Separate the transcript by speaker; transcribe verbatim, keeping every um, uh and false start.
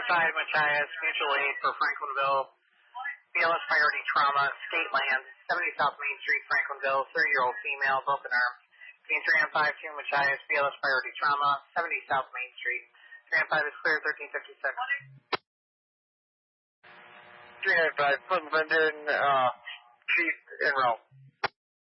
Speaker 1: five Machias, mutual aid for Franklinville. B L S priority trauma, state land, seventy South Main Street, Franklinville, thirty-year-old female, broken arm. Between three and five two Machias, B L S priority trauma, seventy South Main Street. three and five is clear, thirteen fifty-six.
Speaker 2: three nine five, Plymouth Linden, uh, Chief, en route.